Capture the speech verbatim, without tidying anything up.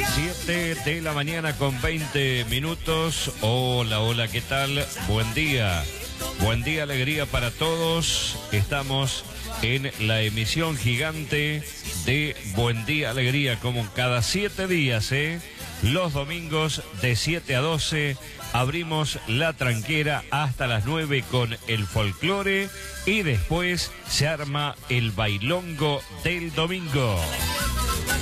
siete de la mañana con veinte minutos. Hola, hola, ¿qué tal? Buen día. Buen día, alegría para todos. Estamos en la emisión gigante de Buen Día, Alegría, como cada siete días, ¿eh? Los domingos de siete a doce abrimos la tranquera hasta las nueve con el folclore y después se arma el bailongo del domingo.